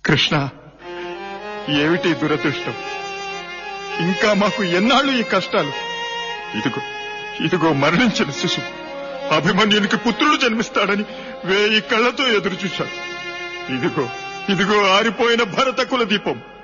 కృష్ణ, ఏమిటి దురదృష్టం? ఇంకా మాకు ఎన్నాళ్ళు ఈ కష్టాలు? ఇదిగో ఇదిగో మరణించిన శిశువు అభిమన్యునికి పుత్రుడు జన్మిస్తాడని 1000 కళ్లతో ఎదురు చూశాడు. ఇదిగో ఇదిగో ఆరిపోయిన భరత కుల దీపం.